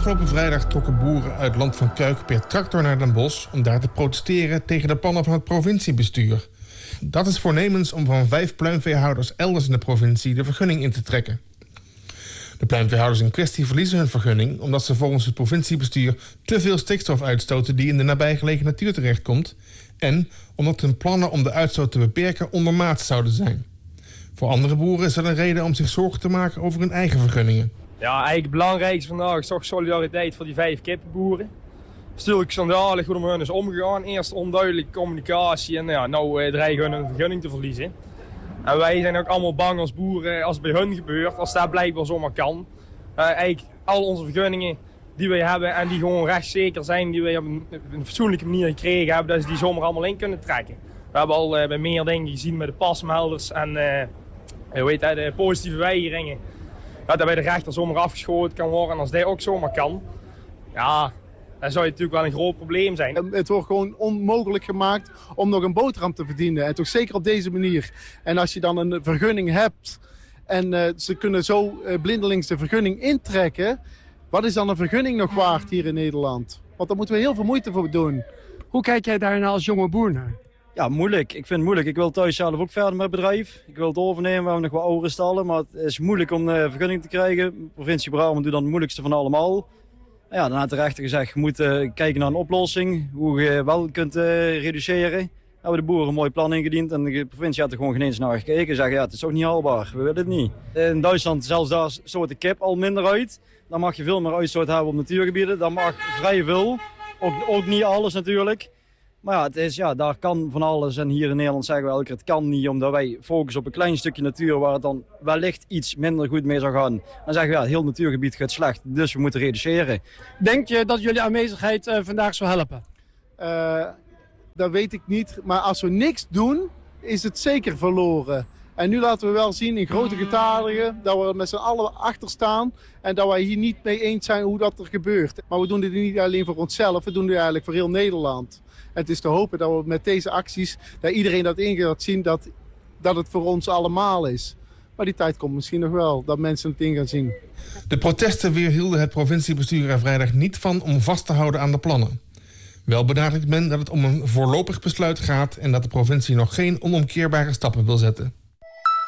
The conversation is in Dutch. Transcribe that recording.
Afgelopen vrijdag trokken boeren uit Land van Kuik per tractor naar Den Bosch om daar te protesteren tegen de plannen van het provinciebestuur. Dat is voornemens om van 5 pluimveehouders elders in de provincie de vergunning in te trekken. De pluimveehouders in kwestie verliezen hun vergunning omdat ze volgens het provinciebestuur te veel stikstof uitstoten die in de nabijgelegen natuur terechtkomt en omdat hun plannen om de uitstoot te beperken ondermaats zouden zijn. Voor andere boeren is dat een reden om zich zorgen te maken over hun eigen vergunningen. Ja, eigenlijk het belangrijkste vandaag is toch solidariteit voor die 5 kippenboeren. Natuurlijk schandalig hoe er met hun is omgegaan. Eerst onduidelijke communicatie en nou dreigen hun een vergunning te verliezen. En wij zijn ook allemaal bang als boeren als het bij hun gebeurt, als dat blijkbaar zomaar kan. Eigenlijk al onze vergunningen die wij hebben en die gewoon rechtszeker zijn, die wij op een fatsoenlijke manier gekregen hebben, dat ze die zomaar allemaal in kunnen trekken. We hebben al bij meer dingen gezien met de pasmelders en de positieve weigeringen. Dat bij de rechter zomaar afgeschoten kan worden en als dat ook zomaar kan, ja, dan zou het natuurlijk wel een groot probleem zijn. Het wordt gewoon onmogelijk gemaakt om nog een boterham te verdienen. En toch zeker op deze manier. En als je dan een vergunning hebt en ze kunnen zo blindelings de vergunning intrekken, wat is dan een vergunning nog waard hier in Nederland? Want daar moeten we heel veel moeite voor doen. Hoe kijk jij daar nou als jonge boer naar? Ja, moeilijk. Ik vind het moeilijk. Ik wil thuis zelf ook verder met het bedrijf. Ik wil het overnemen. We hebben nog wat oudere stallen, maar het is moeilijk om de vergunning te krijgen. De provincie Brabant doet dan het moeilijkste van allemaal. Ja, dan had de rechter gezegd, je moet kijken naar een oplossing. Hoe je wel kunt reduceren. We hebben de boeren een mooi plan ingediend en de provincie had er gewoon geen eens naar gekeken. Ze zeggen, ja, het is ook niet haalbaar. We willen het niet. In Duitsland, zelfs daar stoot de kip al minder uit. Dan mag je veel meer uitstoot hebben op natuurgebieden. Dan mag vrij veel. Ook niet alles natuurlijk. Maar ja, het is, daar kan van alles. En hier in Nederland zeggen we elke keer, het kan niet. Omdat wij focussen op een klein stukje natuur waar het dan wellicht iets minder goed mee zou gaan. Dan zeggen we, ja, het heel natuurgebied gaat slecht. Dus we moeten reduceren. Denk je dat jullie aanwezigheid vandaag zou helpen? Dat weet ik niet. Maar als we niks doen, is het zeker verloren. En nu laten we wel zien in grote getalen dat we met z'n allen achter staan. En dat wij hier niet mee eens zijn hoe dat er gebeurt. Maar we doen dit niet alleen voor onszelf, we doen dit eigenlijk voor heel Nederland. En het is te hopen dat we met deze acties, dat iedereen dat in gaat zien, dat het voor ons allemaal is. Maar die tijd komt misschien nog wel, dat mensen het in gaan zien. De protesten weerhielden het provinciebestuur er vrijdag niet van om vast te houden aan de plannen. Wel benadrukt men dat het om een voorlopig besluit gaat en dat de provincie nog geen onomkeerbare stappen wil zetten.